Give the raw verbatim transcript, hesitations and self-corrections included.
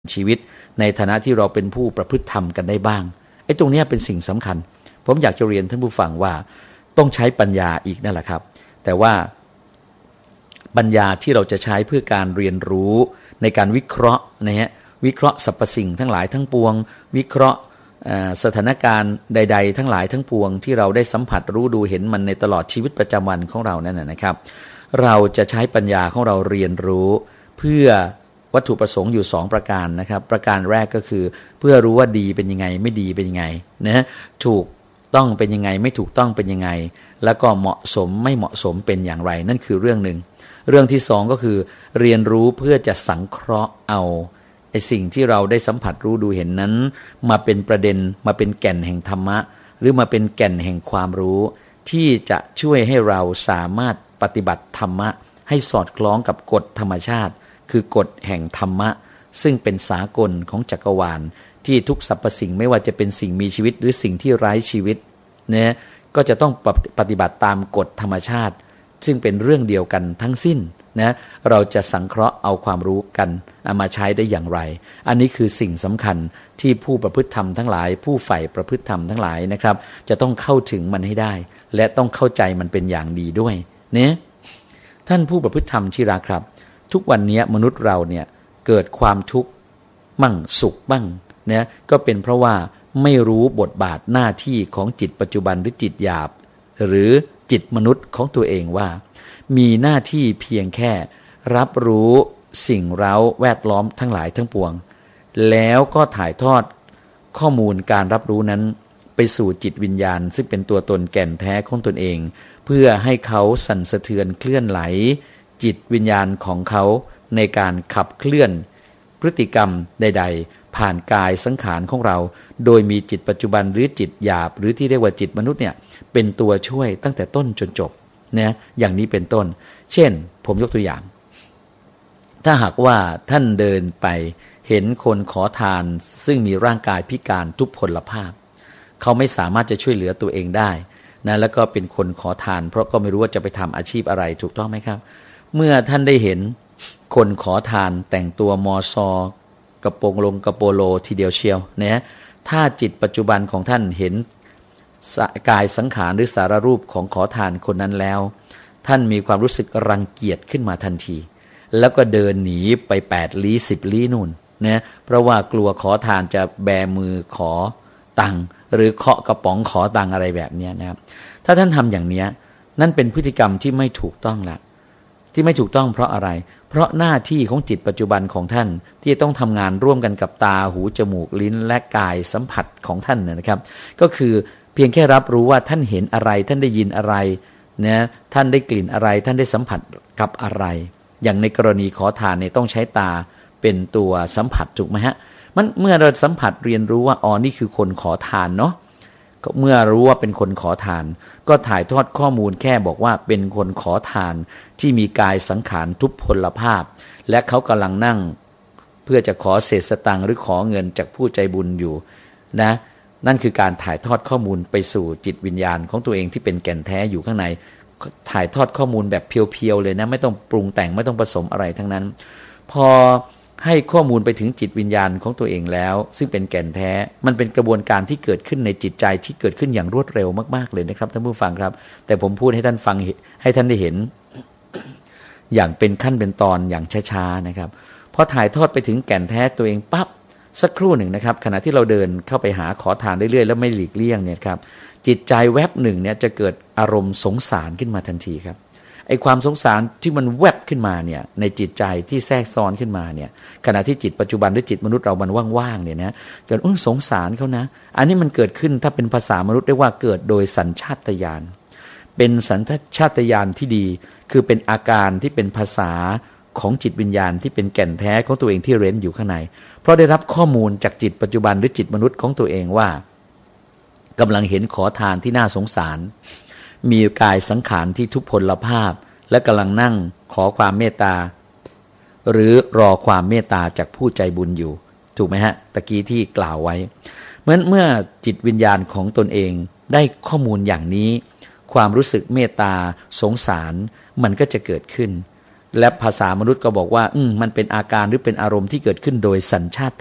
ชีวิตในฐานะที่เราเป็นผู้ประพฤติธรรมกันได้บ้างไอ้ตรงนี้เป็นสิ่งสำคัญผมอยากจะเรียนท่านผู้ฟังว่าต้องใช้ปัญญาอีกนั่นแหละครับแต่ว่าปัญญาที่เราจะใช้เพื่อการเรียนรู้ในการวิเคราะห์นะฮะวิเคราะห์สรรพสิ่งทั้งหลายทั้งปวงวิเคราะห์สถานการณ์ใดๆทั้งหลายทั้งปวงที่เราได้สัมผัสรู้ดูเห็นมันในตลอดชีวิตประจำวันของเรานั่นนะครับเราจะใช้ปัญญาของเราเรียนรู้เพื่อวัตถุประสงค์อยู่สองประการนะครับประการแรกก็คือเพื่อรู้ว่าดีเป็นยังไงไม่ดีเป็นยังไงนะถูกต้องเป็นยังไงไม่ถูกต้องเป็นยังไงแล้วก็เหมาะสมไม่เหมาะสมเป็นอย่างไรนั่นคือเรื่องหนึ่งเรื่องที่สองก็คือเรียนรู้เพื่อจะสังเคราะห์เอาไอ้สิ่งที่เราได้สัมผัสรู้ดูเห็นนั้นมาเป็นประเด็นมาเป็นแก่นแห่งธรรมะหรือมาเป็นแก่นแห่งความรู้ที่จะช่วยให้เราสามารถปฏิบัติธรรมะให้สอดคล้องกับกฎธรรมชาติคือกฎแห่งธรรมะซึ่งเป็นสากลของจักรวาลที่ทุกสรรพสิ่งไม่ว่าจะเป็นสิ่งมีชีวิตหรือสิ่งที่ไร้ชีวิตเนี่ยก็จะต้องปฏิบัติตามกฎธรรมชาติซึ่งเป็นเรื่องเดียวกันทั้งสิ้นนะเราจะสังเคราะห์เอาความรู้กันเอามาใช้ได้อย่างไรอันนี้คือสิ่งสำคัญที่ผู้ประพฤติธรรมทั้งหลายผู้ใฝ่ประพฤติธรรมทั้งหลายนะครับจะต้องเข้าถึงมันให้ได้และต้องเข้าใจมันเป็นอย่างดีด้วยเนี่ยท่านผู้ประพฤติธรรมที่รักครับทุกวันนี้มนุษย์เราเนี่ยเกิดความทุกข์มั่งสุขบ้างเนี่ยก็เป็นเพราะว่าไม่รู้บทบาทหน้าที่ของจิตปัจจุบันหรือจิตหยาบหรือจิตมนุษย์ของตัวเองว่ามีหน้าที่เพียงแค่รับรู้สิ่งเร้าแวดล้อมทั้งหลายทั้งปวงแล้วก็ถ่ายทอดข้อมูลการรับรู้นั้นไปสู่จิตวิญญาณซึ่งเป็นตัวตนแก่นแท้ของตนเองเพื่อให้เขาสั่นสะเทือนเคลื่อนไหลจิตวิญญาณของเขาในการขับเคลื่อนพฤติกรรมใดๆผ่านกายสังขารของเราโดยมีจิตปัจจุบันหรือจิตหยาบหรือที่เรียกว่าจิตมนุษย์เนี่ยเป็นตัวช่วยตั้งแต่ต้นจนจบเนี่ยอย่างนี้เป็นต้นเช่นผมยกตัวอย่างถ้าหากว่าท่านเดินไปเห็นคนขอทานซึ่งมีร่างกายพิการทุพพลภาพเขาไม่สามารถจะช่วยเหลือตัวเองได้นะแล้วก็เป็นคนขอทานเพราะก็ไม่รู้ว่าจะไปทำอาชีพอะไรถูกต้องไหมครับเมื่อท่านได้เห็นคนขอทานแต่งตัวมอซอกระโปรงลงกระโปโลทีเดียวเชียวนะถ้าจิตปัจจุบันของท่านเห็นกายสังขารหรือสารรูปของขอทานคนนั้นแล้วท่านมีความรู้สึกรังเกียจขึ้นมาทันทีแล้วก็เดินหนีไปแปดลี้สิบลี้นู่นนะเพราะว่ากลัวขอทานจะแบมือขอตังค์หรือเคาะกระป๋องขอตังค์อะไรแบบนี้นะครับถ้าท่านทำอย่างนี้นั่นเป็นพฤติกรรมที่ไม่ถูกต้องละที่ไม่ถูกต้องเพราะอะไรเพราะหน้าที่ของจิตปัจจุบันของท่านที่ต้องทำงานร่วมกันกับตาหูจมูกลิ้นและกายสัมผัสของท่านนะครับก็คือเพียงแค่รับรู้ว่าท่านเห็นอะไรท่านได้ยินอะไรนะท่านได้กลิ่นอะไรท่านได้สัมผัสกับอะไรอย่างในกรณีขอทานเนี่ยต้องใช้ตาเป็นตัวสัมผัสถูกไหมฮะมันเมื่อเราสัมผัสเรียนรู้ว่าอ๋อนี่คือคนขอทานเนาะเมื่อรู้ว่าเป็นคนขอทานก็ถ่ายทอดข้อมูลแค่บอกว่าเป็นคนขอทานที่มีกายสังขารทุพพลภาพและเขากำลังนั่งเพื่อจะขอเศษสตังค์หรือขอเงินจากผู้ใจบุญอยู่นะนั่นคือการถ่ายทอดข้อมูลไปสู่จิตวิญญาณของตัวเองที่เป็นแก่นแท้อยู่ข้างในถ่ายทอดข้อมูลแบบเพียวๆเลยนะไม่ต้องปรุงแต่งไม่ต้องผสมอะไรทั้งนั้นพอให้ข้อมูลไปถึงจิตวิญญาณของตัวเองแล้วซึ่งเป็นแก่นแท้มันเป็นกระบวนการที่เกิดขึ้นในจิตใจที่เกิดขึ้นอย่างรวดเร็วมากๆเลยนะครับท่านผู้ฟังครับแต่ผมพูดให้ท่านฟังให้ท่านได้เห็น อย่างเป็นขั้นเป็นตอนอย่างช้าๆนะครับพอถ่ายทอดไปถึงแก่นแท้ตัวเองปั๊บสักครู่หนึ่งนะครับขณะที่เราเดินเข้าไปหาขอทานเรื่อยๆแล้วไม่หลีกเลี่ยงเนี่ยครับจิตใจแวบหนึ่งเนี่ยจะเกิดอารมณ์สงสารขึ้นมาทันทีครับไอ้ความสงสารที่มันแวบขึ้นมาเนี่ยในจิตใจที่แทรกซ้อนขึ้นมาเนี่ยขณะที่จิตปัจจุบันหรือจิตมนุษย์เรามันว่างๆเนี่ยนะเกิดอุ้ยสงสารเขานะอันนี้มันเกิดขึ้นถ้าเป็นภาษามนุษย์ได้ว่าเกิดโดยสัญชาตญาณเป็นสัญชาตญาณที่ดีคือเป็นอาการที่เป็นภาษาของจิตวิญญาณที่เป็นแก่นแท้ของตัวเองที่เร้นอยู่ข้างในเพราะได้รับข้อมูลจากจิตปัจจุบันหรือจิตมนุษย์ของตัวเองว่ากำลังเห็นขอทานที่น่าสงสารมีกายสังขารที่ทุพพลภาพและกำลังนั่งขอความเมตตาหรือรอความเมตตาจากผู้ใจบุญอยู่ถูกไหมฮะตะกี้ที่กล่าวไว้เมื่อเมื่อจิตวิญญาณของตนเองได้ข้อมูลอย่างนี้ความรู้สึกเมตตาสงสารมันก็จะเกิดขึ้นและภาษามนุษย์ก็บอกว่าอืมมันเป็นอาการหรือเป็นอารมณ์ที่เกิดขึ้นโดยสัญชาต